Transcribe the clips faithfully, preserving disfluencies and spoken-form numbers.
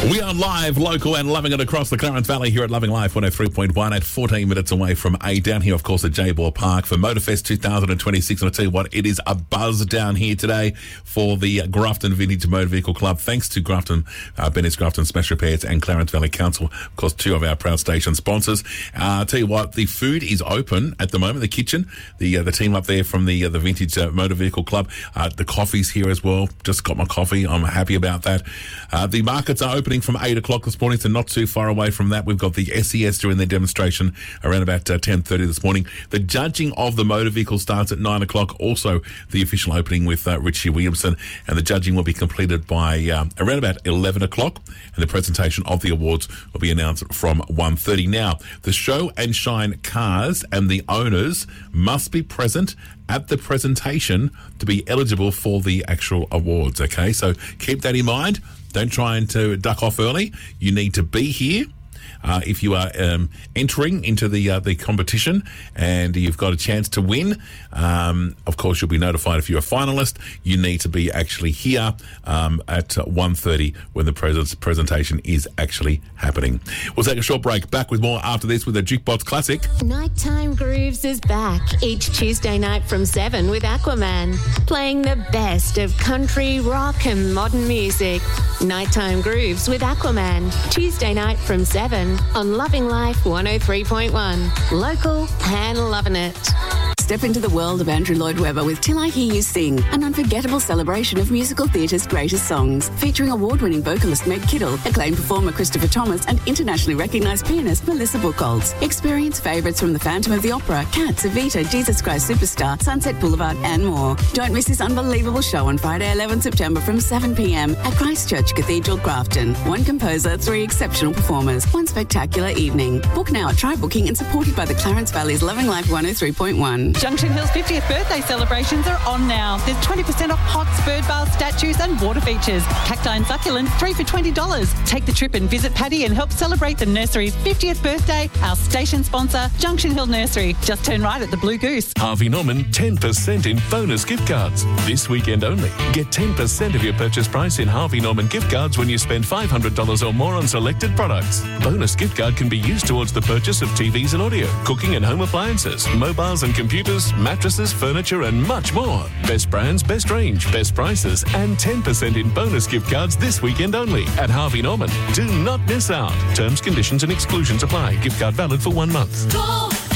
We are live, local and loving it across the Clarence Valley here at Loving Life one oh three point one at fourteen minutes away from A. Down here, of course, at J-Ball Park for Motorfest twenty twenty-six. And I'll tell you what, it is a buzz down here today for the Grafton Vintage Motor Vehicle Club. Thanks to Grafton, uh, Bennett's Grafton Smash Repairs and Clarence Valley Council, of course, two of our proud station sponsors. Uh, I'll tell you what, the food is open at the moment, the kitchen, the uh, the team up there from the uh, the Vintage uh, Motor Vehicle Club. Uh, the coffee's here as well. Just got my coffee. I'm happy about that. Uh, the markets are opening from eight o'clock this morning, so not too far away from that. We've got the S E S doing their demonstration around about uh, ten thirty this morning. The judging of the motor vehicle starts at nine o'clock. Also, the official opening with uh, Richie Williamson, and the judging will be completed by um, around about eleven o'clock, and the presentation of the awards will be announced from one thirty. Now, the show and shine cars and the owners must be present at the presentation to be eligible for the actual awards, okay? So keep that in mind. Don't try and to duck off early. You need to be here. Uh, if you are um, entering into the uh, the competition and you've got a chance to win, um, of course you'll be notified if you're a finalist. You need to be actually here um, at one thirty when the pres- presentation is actually happening. We'll take a short break. Back with more after this with a Jukebox Classic. Nighttime Grooves is back each Tuesday night from seven with Aquaman, playing the best of country, rock and modern music. Nighttime Grooves with Aquaman, Tuesday night from seven on Loving Life one oh three point one. Local and loving it. Step into the world of Andrew Lloyd Webber with Till I Hear You Sing, an unforgettable celebration of musical theatre's greatest songs, featuring award-winning vocalist Meg Kittle, acclaimed performer Christopher Thomas, and internationally recognised pianist Melissa Buchholz. Experience favourites from The Phantom of the Opera, Cats, Evita, Jesus Christ Superstar, Sunset Boulevard, and more. Don't miss this unbelievable show on Friday, eleventh September from seven p.m. at Christchurch Cathedral, Grafton. One composer, three exceptional performers, one spectacular evening. Book now at Try Booking and supported by the Clarence Valley's Loving Life one oh three point one. Junction Hill's fiftieth birthday celebrations are on now. There's twenty percent off pots, bird bath, statues and water features. Cacti and succulents, three for twenty dollars. Take the trip and visit Paddy and help celebrate the nursery's fiftieth birthday. Our station sponsor, Junction Hill Nursery. Just turn right at the Blue Goose. Harvey Norman, ten percent in bonus gift cards. This weekend only. Get ten percent of your purchase price in Harvey Norman gift cards when you spend five hundred dollars or more on selected products. Bonus gift card can be used towards the purchase of T Vs and audio, cooking and home appliances, mobiles and computers, mattresses, furniture and much more. Best brands, best range, best prices and ten percent in bonus gift cards this weekend only at Harvey Norman. Do not miss out. Terms, conditions and exclusions apply. Gift card valid for one month. Go,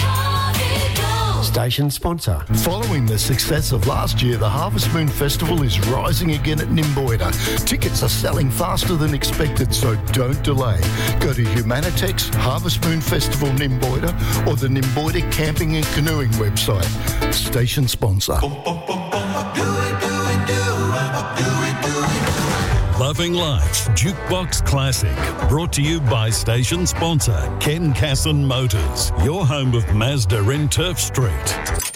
Harvey, go. Station sponsor. Following the success of last year, the Harvest Moon Festival is rising again at Nimboida. Tickets are selling faster than expected, so don't delay. Go to Humanitex, Harvest Moon Festival Nimboida, or the Nimboida Camping and Canoeing website. Station sponsor. Loving Life's Jukebox Classic, brought to you by station sponsor Ken Casson Motors, your home of Mazda in Turf Street.